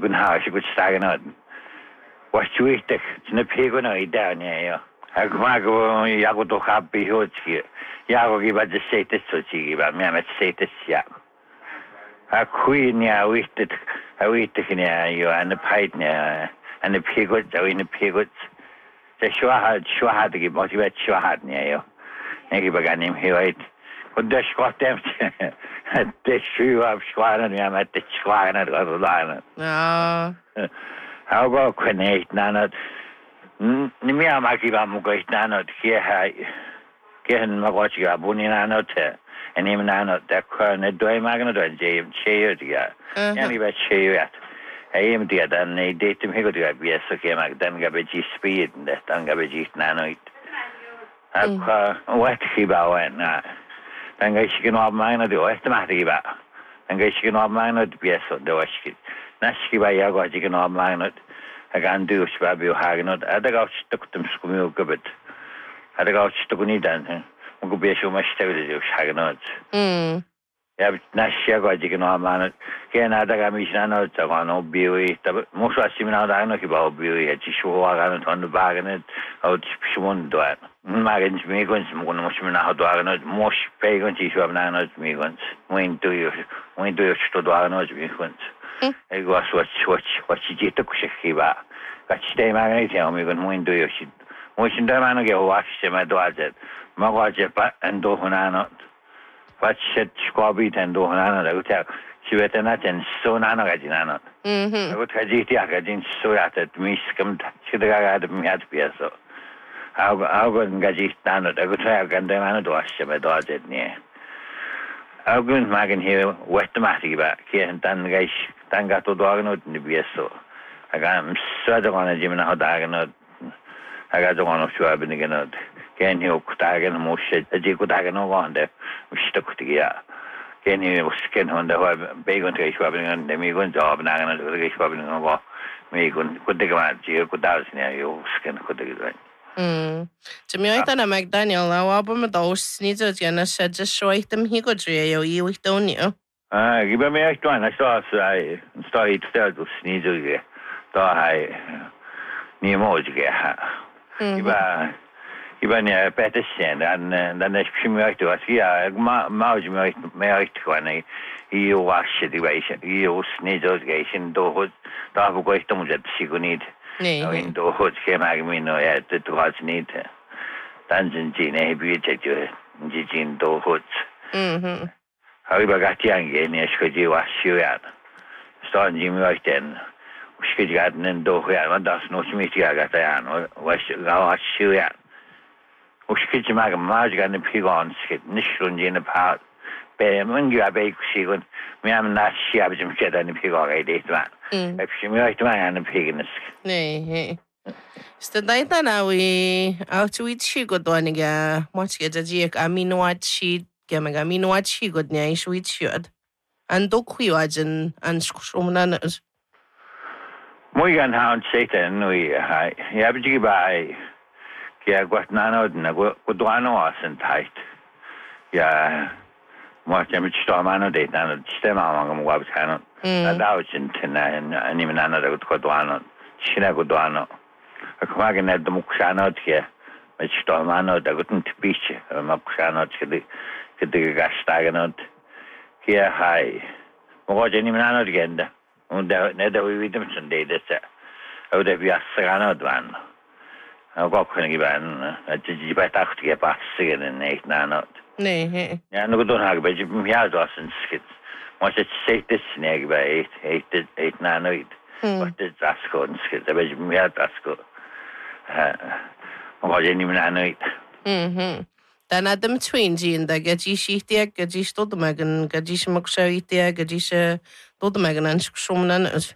kun haasiku stagnat. Vastuitek, sinne piikuna idääniä. Aku jaku tu happy hotski. Jaku kiva de seites sotsikiva, miamet seites ja. Akuinia uitteknia jo anne paitnia, anne piikut, anne piikut. Se shuahadki, motivat shuahadnia jo. Eikä baganim hiwait. Kun des kohtem, des shuahad miamet shuahad katulaana. Hauko kweneit nanot. Nimia makiva mukoit nanot kehen makochiga buni nanot. Enim nanot da kone doi magnot on jim cheyutiga. Yani ba cheyut. Ayim dia dan ne datum higutiga bieso kemak dan gabeji speed dan gabeji nanoit. Akwa wat kiba wana. Dan gaishikin ob magnot o estamatiga. Dan gaishikin ob magnot bieso de washki. Nashkiba yago jikin ob magnot. Agan dus babi hagnot. Adaga stuktum skumio gubit. Adaga stukuni dan. Mugu besho mashtavide jo hagnot. Ja nashyago jikin ob magnot. Ken adaga mishnano tagano biwi. Tab muswa simina dagno kiba biwi. Jishu hagnot on bagnot. Out shmun doan. Magens migons mugun mushmina hagnot. Mosh pegons jishu abnanot migons. Win do you sto doanot migons. Ego what she did to Kushiba. Got stay magnet, tell me when we do your shit. Wishing the man get watch them at Dodget. Magajepa and Dohunanot. What shit squabit and Dohunanot. I would tell. She went and so nanagaginanot. I would have Jitiakajin so at it, me scummed. She the guy had me at Piasso. I'll go and gajit nanot. I would have Gandamanot wash them at Dodget near. I'll go and magan here, wet the matiba, here and Tangaish. Tangato dagnot ni bieso. Agam sada gona jimna dagnot. Aga gona shuabiniganot. Ken hi oktagan moshe aji kutagan gonde. Mishtakutiya. Ken hi usken honda ho begon te shuabinigan de migon job naganot de shuabinigan go. Migon kudigamat ji kudasnia yo usken kudigan. Jimmy na McDaniel album dos ni zo jana said just shoit them he go yo you don't you. Gibe me echt ein, sta hit stelt och snizuge. Da hai ni mojge ha. Gibe ne petesen dan är schimmt du as ja mauj me echt kwane. I wash the way I snizuge sin do da go echt mu jet sigunit. In do hot schema gmino ja det was nit. Dan sind sie ne bi check jin do hot. Hauiba gatiange ne shkoji washiyan. Stan jimi wachten. Shkoji gadnen do khoyan das no smitiga gatayan washiyan. Shkoji mag gadnen pigon skit nishrun jine pa. Be mungi abe kusigun. Miam nashi abjim chedan pigon gaidetman. Epshimi wachtman an pignes. Nee. Stadaita na we outwit shigo doniga. Mochge jajik aminoachi Gemaga minwachi god nya ishwit shud. And do kwiwajen and shumnanas. Moigan hound Satan we yabji by Kia Guatnano Guduano and tight. Ya Marchamich Stormano de Nan stem among Wabsano. And out in Tina and even another Guduano, Shinaguduano. A Kamagan at the Mukshanot here, which Stormano, the Gutton Beach, Mukshanot. Gastaganot here high. What any man again? Neither we with them Sunday. That's how they be a Saganot one. I'll go Kuniban at Jibatak to get past 6 and 8 nanot. Nay, and no don't have but you have and skits. Once it's safe this snag by 8 nanot. What did Asco and skits? I bet you had Asco. What any man Dan Adam Twingy da gajishi gajish to magan gajish mokshawitia gajish to magan and shumnan.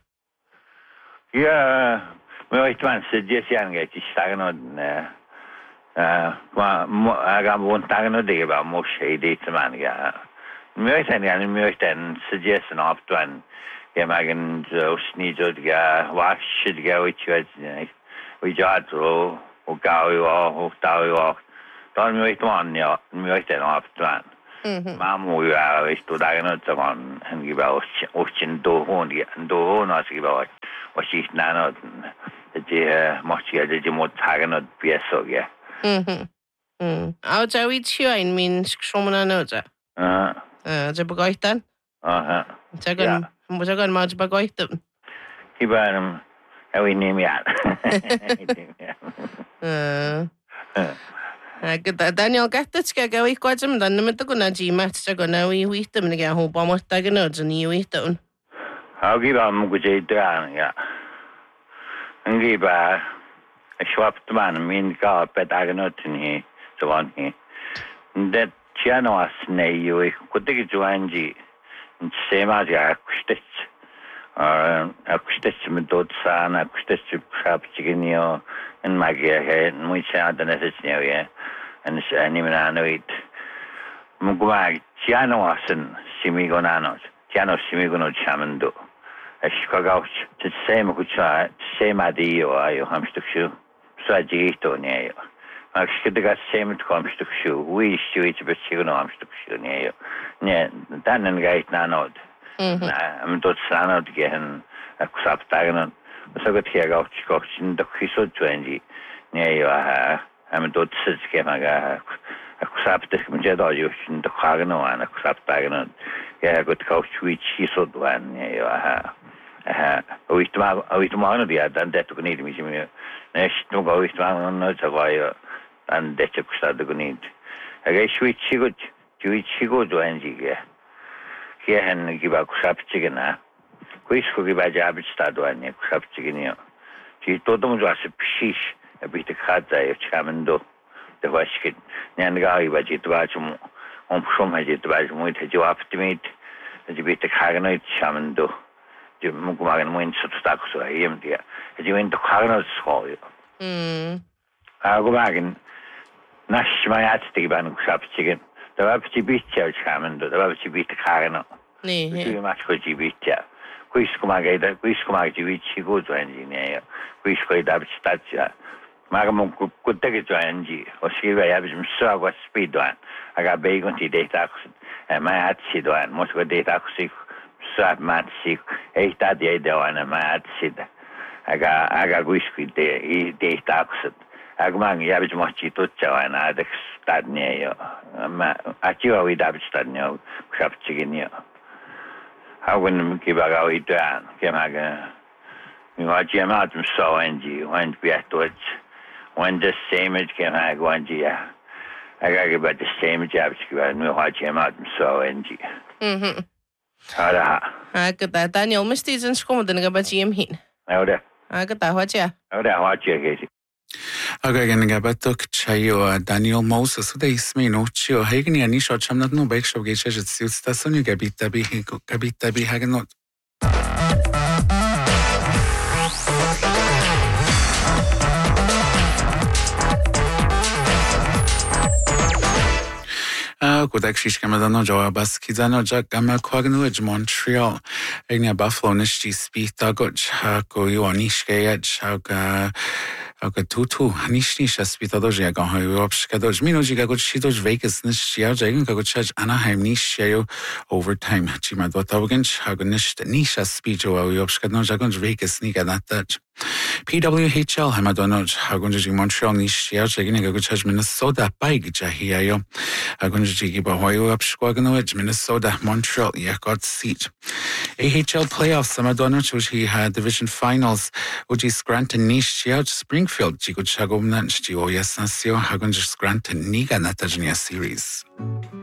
Yeah, well, it was just young at Stagnod. I got one Taganod day about Moshe dates a man. Yeah, Merton and Merton suggests an off one. Yeah, Magan sneezed, wash should go, which was we got to go or Tao. Don möchte man ja, möchte noch abtun. Mamu ja, ich tu da genau zu machen, und gebe auch in do hohen, als gebe auch was ich nanot die mochia die mod taganot bieso ja Au jawi chiu ein min shomana noja. Ja begoitan. Jagan ma begoitan. Kibanum awi name ya. Daniel gatatska gawi kwajam dan naman ko na jimat sa ko na wi witam na ga ho pa mo tagano ni witam. How giba mo guje dran ya. Ngiba schwapt man min ka petaganot ni so on he. Det chano asne yu kutig juanji sema ja kustet. Akustet mit dort sana akustet chapchiginio en magia he muy sa da nesnio ya. En ni menano it. Mugwa chano asen simigonanos. Chano simigono chamando. Eskagauch het same kucha same dio ayo hamstuksu. Sajito neyo. Akskidiga same komstuksu. We stuit besigno hamstuksu neyo. Ne dannen gait nanod. Am dort sanod gehen aksaptagen. So gut hier gauch in der Kiso 20. Neyo am dort sitz gemaga aksaptek mit jeda in der Kageno an aksaptagen. Ja gut gauch switch hiso dwan neyo Uitmaan dia dan det ook niet misschien next nog uitmaan nooit zou dan det ook staat ook niet. Hij switch goed doen zie je hen giba kusapchigen na. Kuis giba jabit staat doen ne kusapchigen ja. Die totом was psish bit khadza je chamendo de waskit. Ne ga giba jit wachum om hajit wach moet je optimit. Je bit khagnoit chamendo. Je moet maar een moment stuk zo hem die. Je bent toch gaan school. Gewoon naast mij uit te gaan schapchen. Dat was je beetje schamen, dat was je beetje gaan. Nee. Je maakt goed je beetje. Kuis kom je beetje goed doen nee. Kuis je dat staat ja. Maar moet goed tegen doen die. Als je wij hebben zo wat speed doen. Ik heb bij ons die data en mij had ze doen. Moest we data zich Sat matsik eita de dewana matsid aga guiski de taxet agman yabj mochi tutchawana de stadneyo ma achiwa wi dabj stadneyo khapchiginyo hawen kibaga wi dan kemaga mi wachi amat so enji wan biatoch wan the same as kemaga wanji aga about the same jobs mi wachi amat so enji Agda Daniel mesti zen skomoden ga bajim hin. Ora. Agda hoja. Ora hoja gesi. Again gabatok chayo Daniel Moses uda ismi no chio hegni ani sho chamnat no bek show geche jet siut stasoni gabita bi hagenot. Kudak shishkamadano jawabas kizano jak gama kwagnuj Montreal egna Buffalo nishti spita goch ko yuanishke aga tutu nishnisha spita doji aga hoyopshka doj minoji goch shidoj Vegas nishya jagen goch Anaheim nishya overtime chima dotawgens aga nisha spijo hoyopshka no jagon Vegas niga natach PWHL hamadonoj hagunji Montreal nishya jagen goch Minnesota big jahiyo hagunji Bahoyo Upsquaganowich, Minnesota, Montreal, got seat. AHL playoffs, Samadonach, which he had division finals, Uji Scranton Nish, Springfield, Chico Chagomnach, Gio Yasnasio, Hagunj Scranton Niga Natajnia series.